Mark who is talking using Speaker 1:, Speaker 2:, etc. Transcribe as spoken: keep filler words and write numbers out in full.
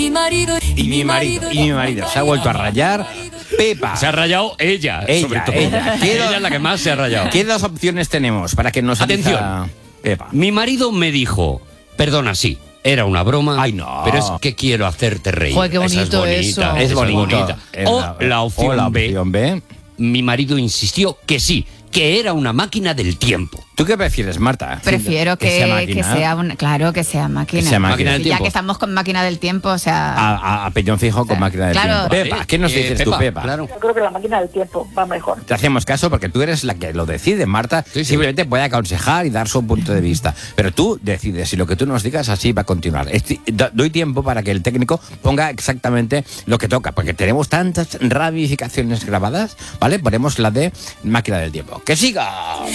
Speaker 1: Mi marido,
Speaker 2: Y mi marido, y mi marido se ha vuelto a rayar. Pepa.
Speaker 3: Se ha rayado ella,
Speaker 2: Ella,
Speaker 3: sobre todo.
Speaker 2: ella.
Speaker 3: Ella es la que más se ha rayado.
Speaker 2: ¿Qué dos opciones tenemos para que nos
Speaker 3: Atención.
Speaker 2: elija Pepa?
Speaker 3: Mi marido me dijo, perdona, sí, era una broma,
Speaker 2: Ay, no.
Speaker 3: pero es que quiero hacerte reír.
Speaker 4: Joder, qué
Speaker 3: Esa
Speaker 4: bonito
Speaker 3: es
Speaker 4: eso.
Speaker 3: bonita,
Speaker 2: Es
Speaker 3: esa
Speaker 2: bonito.
Speaker 3: bonita.
Speaker 2: Es
Speaker 3: O
Speaker 2: la-
Speaker 3: la opción,
Speaker 2: o la
Speaker 3: B,
Speaker 2: opción B.
Speaker 3: mi marido insistió que sí, que era una máquina del tiempo.
Speaker 2: ¿Tú qué prefieres, Marta?
Speaker 4: Prefiero que,
Speaker 2: sea
Speaker 4: que
Speaker 2: máquina,
Speaker 4: sea una, claro, que sea máquina.
Speaker 2: Que sea máquina.
Speaker 3: Máquina del
Speaker 4: Ya
Speaker 3: tiempo.
Speaker 4: que estamos con máquina del tiempo, o sea,
Speaker 2: A, a, a peñón fijo con máquina del
Speaker 4: claro.
Speaker 2: tiempo. Pepa, ¿qué nos
Speaker 3: Eh,
Speaker 2: dices tú, Pepa?
Speaker 3: Claro.
Speaker 5: Yo creo que la máquina del tiempo va mejor.
Speaker 2: Te hacemos caso porque tú eres la que lo decide, Marta.
Speaker 3: Sí, sí.
Speaker 2: Simplemente puede aconsejar y dar su punto de vista. Pero tú decides y lo que tú nos digas así va a continuar. Esti- do- doy tiempo para que el técnico ponga exactamente lo que toca, porque tenemos tantas ramificaciones grabadas, ¿vale? Ponemos la de máquina del tiempo. ¡Que siga!